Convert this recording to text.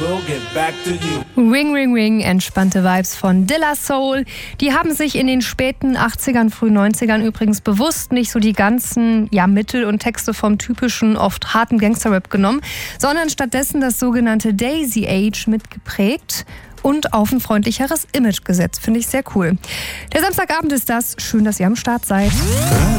Ring, ring, ring, entspannte Vibes von De La Soul. Die haben sich in den späten 80ern, frühen 90ern übrigens bewusst nicht so die ganzen Mittel und Texte vom typischen, oft harten Gangster-Rap genommen, sondern stattdessen das sogenannte Daisy Age mitgeprägt und auf ein freundlicheres Image gesetzt. Finde ich sehr cool. Der Samstagabend ist das. Schön, dass ihr am Start seid.